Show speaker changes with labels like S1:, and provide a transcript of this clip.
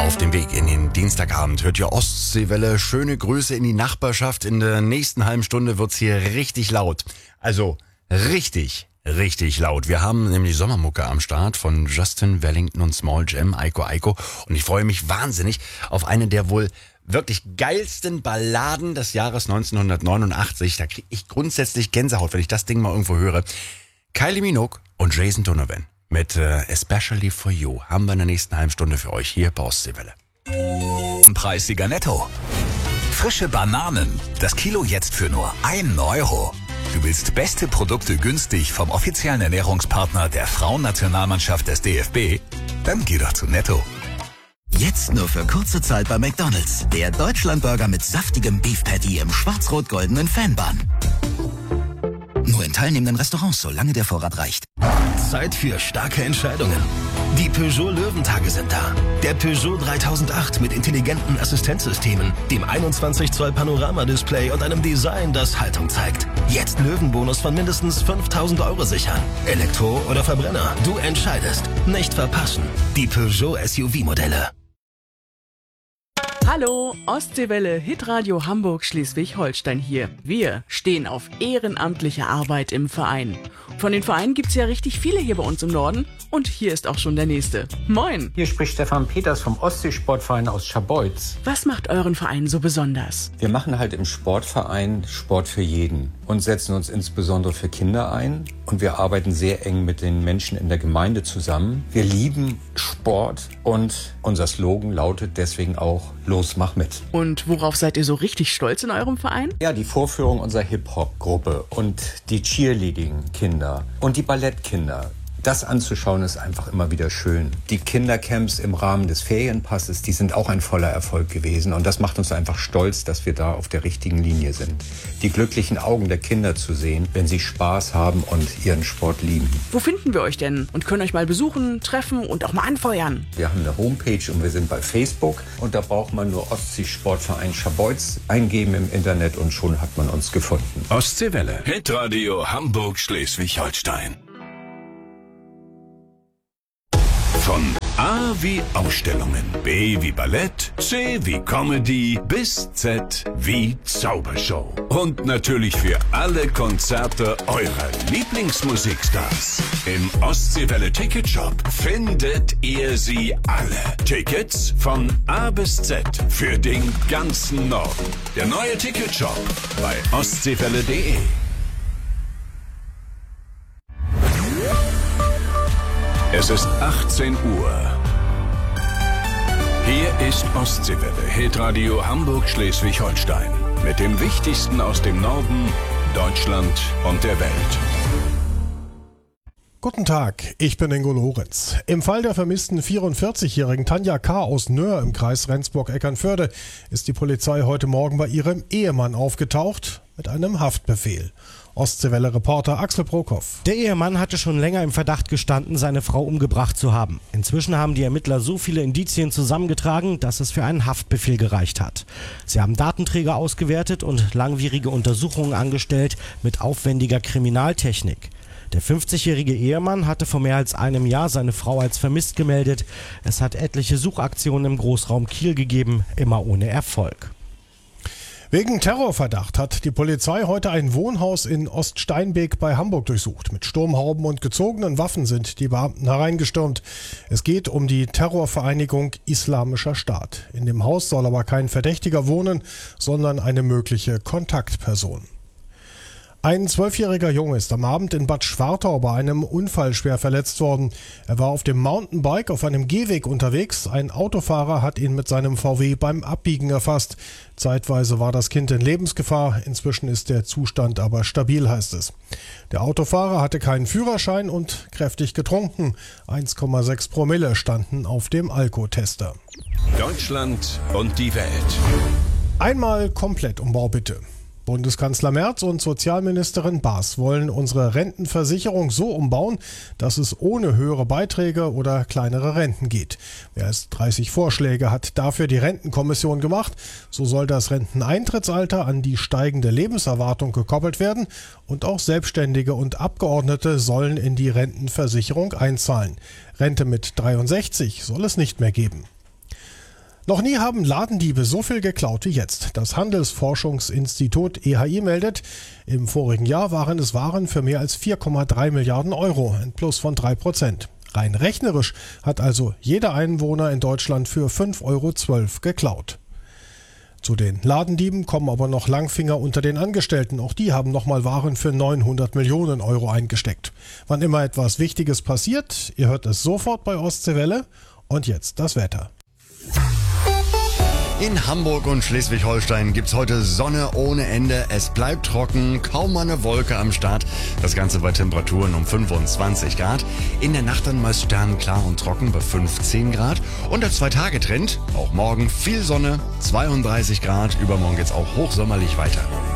S1: Auf dem Weg in den Dienstagabend hört ihr Ostseewelle. Schöne Grüße in die Nachbarschaft. In der nächsten halben Stunde wird's hier richtig laut. Also richtig laut. Wir haben nämlich Sommermucke am Start von Justin Wellington und Small Jam, Aiko Aiko. Und ich freue mich wahnsinnig auf eine der wohl wirklich geilsten Balladen des Jahres 1989. Da kriege ich grundsätzlich Gänsehaut, wenn ich das Ding mal irgendwo höre. Kylie Minogue und Jason Donovan mit Especially for You haben wir in der nächsten halben Stunde für euch hier bei Ostseewelle.
S2: Preisiger Netto. Frische Bananen. Das Kilo jetzt für nur 1 Euro. Du willst beste Produkte günstig vom offiziellen Ernährungspartner der Frauennationalmannschaft des DFB? Dann geh doch zu Netto.
S3: Jetzt nur für kurze Zeit bei McDonald's. Der Deutschlandburger mit saftigem Beef Patty im schwarz-rot-goldenen Fanbun. Nur in teilnehmenden Restaurants, solange der Vorrat reicht.
S4: Zeit für starke Entscheidungen. Die Peugeot Löwentage sind da. Der Peugeot 3008 mit intelligenten Assistenzsystemen, dem 21 Zoll Panoramadisplay und einem Design, das Haltung zeigt. Jetzt Löwenbonus von mindestens 5.000 Euro sichern. Elektro oder Verbrenner, du entscheidest. Nicht verpassen. Die Peugeot SUV-Modelle.
S5: Hallo, Ostseewelle, Hitradio Hamburg Schleswig-Holstein hier. Wir stehen auf ehrenamtliche Arbeit im Verein. Von den Vereinen gibt's ja richtig viele hier bei uns im Norden. Und hier ist auch schon der nächste. Moin!
S6: Hier spricht Stefan Peters vom Ostseesportverein aus Scharbeutz.
S5: Was macht euren Verein so besonders?
S6: Wir machen halt im Sportverein Sport für jeden und setzen uns insbesondere für Kinder ein. Und wir arbeiten sehr eng mit den Menschen in der Gemeinde zusammen. Wir lieben Sport und unser Slogan lautet deswegen auch Los, mach mit.
S5: Und worauf seid ihr so richtig stolz in eurem Verein?
S6: Ja, die Vorführung unserer Hip-Hop-Gruppe und die Cheerleading-Kinder und die Ballettkinder. Das anzuschauen ist einfach immer wieder schön. Die Kindercamps im Rahmen des Ferienpasses, die sind auch ein voller Erfolg gewesen. Und das macht uns einfach stolz, dass wir da auf der richtigen Linie sind. Die glücklichen Augen der Kinder zu sehen, wenn sie Spaß haben und ihren Sport lieben.
S5: Wo finden wir euch denn und können euch mal besuchen, treffen und auch mal anfeuern?
S6: Wir haben eine Homepage und wir sind bei Facebook. Und da braucht man nur Ostseesportverein Scharbeutz eingeben im Internet und schon hat man uns gefunden.
S2: Ostseewelle. Hitradio Hamburg Schleswig-Holstein. Von A wie Ausstellungen, B wie Ballett, C wie Comedy bis Z wie Zaubershow. Und natürlich für alle Konzerte eurer Lieblingsmusikstars. Im Ostseewelle Ticketshop findet ihr sie alle. Tickets von A bis Z für den ganzen Norden. Der neue Ticketshop bei ostseewelle.de. Es ist 18 Uhr. Hier ist Ostseewelle, Hitradio Hamburg Schleswig-Holstein. Mit dem Wichtigsten aus dem Norden, Deutschland und der Welt.
S7: Guten Tag, ich bin Ingo Lorenz. Im Fall der vermissten 44-jährigen Tanja K. aus Nöhr im Kreis Rendsburg-Eckernförde ist die Polizei heute Morgen bei ihrem Ehemann aufgetaucht mit einem Haftbefehl. Ostseewelle-Reporter Axel Brokoff.
S8: Der Ehemann hatte schon länger im Verdacht gestanden, seine Frau umgebracht zu haben. Inzwischen haben die Ermittler so viele Indizien zusammengetragen, dass es für einen Haftbefehl gereicht hat. Sie haben Datenträger ausgewertet und langwierige Untersuchungen angestellt mit aufwendiger Kriminaltechnik. Der 50-jährige Ehemann hatte vor mehr als einem Jahr seine Frau als vermisst gemeldet. Es hat etliche Suchaktionen im Großraum Kiel gegeben, immer ohne Erfolg.
S7: Wegen Terrorverdacht hat die Polizei heute ein Wohnhaus in Oststeinbeek bei Hamburg durchsucht. Mit Sturmhauben und gezogenen Waffen sind die Beamten hereingestürmt. Es geht um die Terrorvereinigung Islamischer Staat. In dem Haus soll aber kein Verdächtiger wohnen, sondern eine mögliche Kontaktperson. Ein 12-jähriger Junge ist am Abend in Bad Schwartau bei einem Unfall schwer verletzt worden. Er war auf dem Mountainbike auf einem Gehweg unterwegs. Ein Autofahrer hat ihn mit seinem VW beim Abbiegen erfasst. Zeitweise war das Kind in Lebensgefahr. Inzwischen ist der Zustand aber stabil, heißt es. Der Autofahrer hatte keinen Führerschein und kräftig getrunken. 1,6 Promille standen auf dem Alkotester.
S2: Deutschland und die Welt.
S7: Einmal Komplettumbau bitte. Bundeskanzler Merz und Sozialministerin Baas wollen unsere Rentenversicherung so umbauen, dass es ohne höhere Beiträge oder kleinere Renten geht. Mehr als 30 Vorschläge hat dafür die Rentenkommission gemacht. So soll das Renteneintrittsalter an die steigende Lebenserwartung gekoppelt werden und auch Selbstständige und Abgeordnete sollen in die Rentenversicherung einzahlen. Rente mit 63 soll es nicht mehr geben. Noch nie haben Ladendiebe so viel geklaut wie jetzt. Das Handelsforschungsinstitut EHI meldet, im vorigen Jahr waren es Waren für mehr als 4,3 Milliarden Euro, ein Plus von 3%. Rein rechnerisch hat also jeder Einwohner in Deutschland für 5,12 Euro geklaut. Zu den Ladendieben kommen aber noch Langfinger unter den Angestellten. Auch die haben nochmal Waren für 900 Millionen Euro eingesteckt. Wann immer etwas Wichtiges passiert, ihr hört es sofort bei Ostseewelle. Und jetzt das Wetter.
S1: In Hamburg und Schleswig-Holstein gibt's heute Sonne ohne Ende. Es bleibt trocken, kaum eine Wolke am Start. Das Ganze bei Temperaturen um 25 Grad. In der Nacht dann meist sternklar und trocken bei 15 Grad. Und der 2-Tage-Trend, auch morgen viel Sonne, 32 Grad. Übermorgen geht's auch hochsommerlich weiter.